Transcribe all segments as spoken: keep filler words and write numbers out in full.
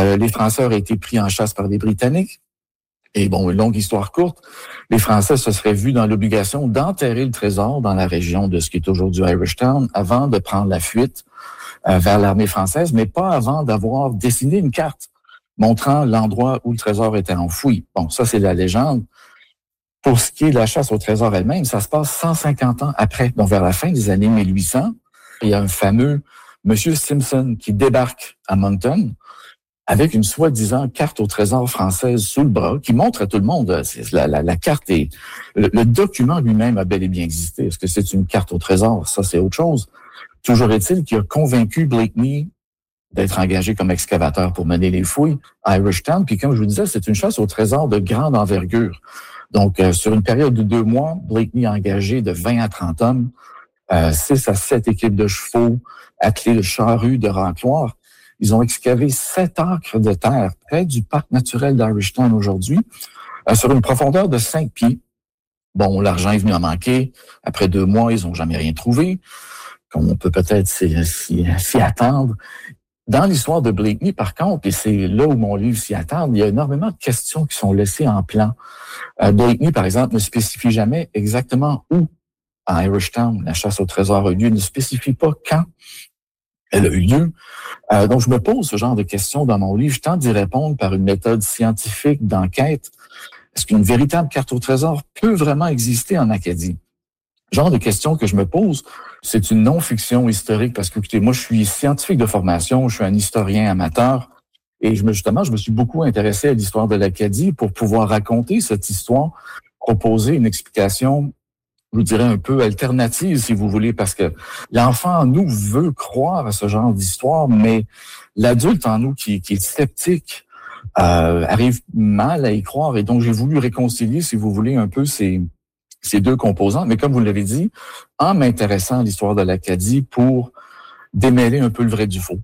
Euh, les Français auraient été pris en chasse par les Britanniques. Et bon, une longue histoire courte, les Français se seraient vus dans l'obligation d'enterrer le trésor dans la région de ce qui est aujourd'hui Irishtown avant de prendre la fuite euh, vers l'armée française, mais pas avant d'avoir dessiné une carte montrant l'endroit où le trésor était enfoui. Bon, ça, c'est la légende. Pour ce qui est de la chasse au trésor elle-même, ça se passe cent cinquante ans après, donc vers la fin des années mille huit cents. Il y a un fameux Monsieur Simpson qui débarque à Moncton avec une soi-disant carte au trésor française sous le bras, qui montre à tout le monde, la, la, la carte est, le, le document lui-même a bel et bien existé. Est-ce que c'est une carte au trésor? Ça, c'est autre chose. Toujours est-il qu'il a convaincu Blakeney d'être engagé comme excavateur pour mener les fouilles à Irishtown. Puis comme je vous disais, c'est une chasse au trésor de grande envergure. Donc, euh, sur une période de deux mois, Blakeney a engagé de vingt à trente hommes, euh, six à sept équipes de chevaux, attelées de charrues, de racloirs. Ils ont excavé sept acres de terre près du parc naturel d'Irishtown aujourd'hui, euh, sur une profondeur de cinq pieds. Bon, l'argent est venu à manquer. Après deux mois, ils n'ont jamais rien trouvé, comme on peut peut-être s'y, s'y, s'y attendre. Dans l'histoire de Blakeney, par contre, et c'est là où mon livre s'y attend, il y a énormément de questions qui sont laissées en plan. Euh, Blakeney, par exemple, ne spécifie jamais exactement où, à Irishtown, la chasse au trésor a eu lieu, ne spécifie pas quand elle a eu lieu. Euh, donc, je me pose ce genre de questions dans mon livre. Je tente d'y répondre par une méthode scientifique d'enquête. Est-ce qu'une véritable carte au trésor peut vraiment exister en Acadie? Genre de questions que je me pose, c'est une non-fiction historique parce que, écoutez, moi, je suis scientifique de formation, je suis un historien amateur et je me, justement, je me suis beaucoup intéressé à l'histoire de l'Acadie pour pouvoir raconter cette histoire, proposer une explication, je vous dirais un peu alternative, si vous voulez, parce que l'enfant en nous veut croire à ce genre d'histoire, mais l'adulte en nous qui, qui est sceptique euh, arrive mal à y croire et donc j'ai voulu réconcilier, si vous voulez, un peu ces ces deux composantes, mais comme vous l'avez dit, en m'intéressant à l'histoire de l'Acadie pour démêler un peu le vrai du faux.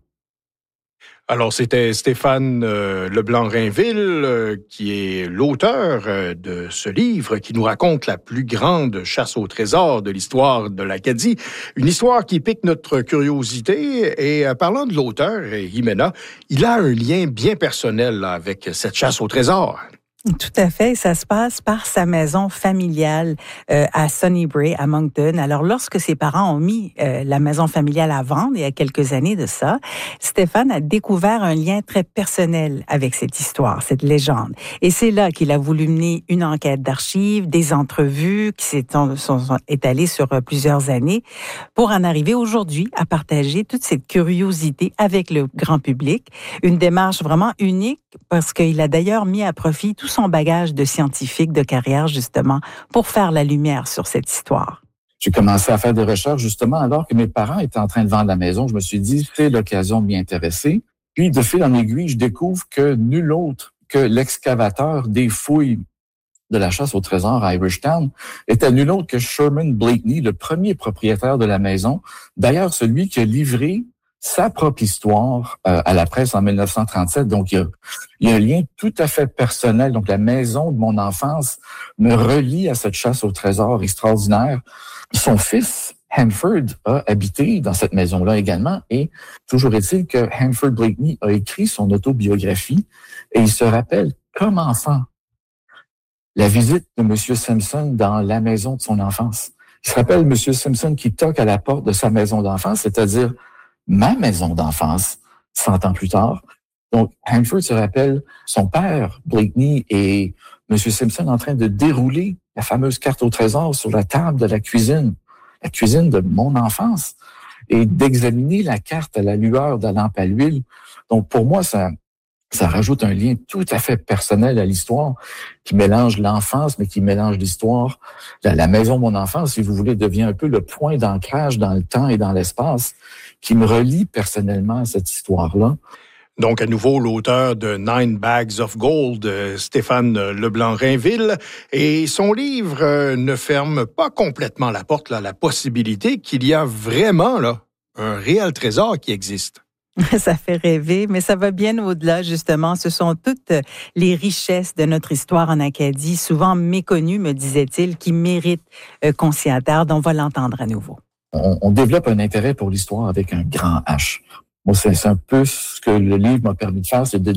Alors, c'était Stéphane euh, Leblanc-Rainville, euh, qui est l'auteur euh, de ce livre qui nous raconte la plus grande chasse au trésor de l'histoire de l'Acadie. Une histoire qui pique notre curiosité. Et euh, parlant de l'auteur, Jimena, il a un lien bien personnel là, avec cette chasse au trésor. Tout à fait. Ça se passe par sa maison familiale euh, à Sunnybrae, à Moncton. Alors, lorsque ses parents ont mis euh, la maison familiale à vendre, il y a quelques années de ça, Stéphane a découvert un lien très personnel avec cette histoire, cette légende. Et c'est là qu'il a voulu mener une enquête d'archives, des entrevues qui s'est, sont, sont étalées sur plusieurs années pour en arriver aujourd'hui à partager toute cette curiosité avec le grand public. Une démarche vraiment unique parce qu'il a d'ailleurs mis à profit tout son bagage de scientifique de carrière, justement, pour faire la lumière sur cette histoire. J'ai commencé à faire des recherches, justement, alors que mes parents étaient en train de vendre la maison. Je me suis dit, c'est l'occasion de m'y intéresser. Puis, de fil en aiguille, je découvre que nul autre que l'excavateur des fouilles de la chasse au trésor à Irishtown était nul autre que Sherman Blakeney, le premier propriétaire de la maison. D'ailleurs, celui qui a livré sa propre histoire euh, à la presse en dix-neuf cent trente-sept. Donc, il y, a, il y a un lien tout à fait personnel. Donc, la maison de mon enfance me relie à cette chasse au trésor extraordinaire. Son fils, Hanford, a habité dans cette maison-là également. Et toujours est-il que Hanford Blakeney a écrit son autobiographie et il se rappelle comme enfant la visite de M. Simpson dans la maison de son enfance. Il se rappelle M. Simpson qui toque à la porte de sa maison d'enfance, c'est-à-dire ma maison d'enfance, cent ans plus tard. Donc, Hanford se rappelle son père, Blakeney, et M. Simpson en train de dérouler la fameuse carte au trésor sur la table de la cuisine, la cuisine de mon enfance, et d'examiner la carte à la lueur de la lampe à l'huile. Donc, pour moi, ça, ça rajoute un lien tout à fait personnel à l'histoire qui mélange l'enfance, mais qui mélange l'histoire. La, la maison de mon enfance, si vous voulez, devient un peu le point d'ancrage dans le temps et dans l'espace qui me relie personnellement à cette histoire-là. Donc, à nouveau, l'auteur de Nine Bags of Gold, Stéphane Leblanc-Rainville, et son livre ne ferme pas complètement la porte là, à la possibilité qu'il y a vraiment là, un réel trésor qui existe. Ça fait rêver, mais ça va bien au-delà, justement. Ce sont toutes les richesses de notre histoire en Acadie, souvent méconnues, me disait-il, qui méritent qu'on s'y attarde. On va l'entendre à nouveau. On, on développe un intérêt pour l'histoire avec un grand H. Moi, c'est, c'est un peu ce que le livre m'a permis de faire, c'est de